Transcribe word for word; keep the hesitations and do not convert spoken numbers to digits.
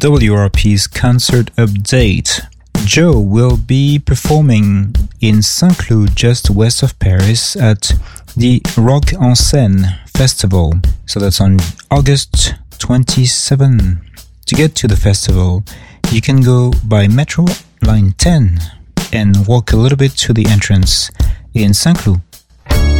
W R P's concert update. Joe will be performing in Saint-Cloud, just west of Paris, at the Rock en Seine Festival. So that's on August twenty-seventh. To get to the festival, you can go by Metro Line ten and walk a little bit to the entrance in Saint-Cloud.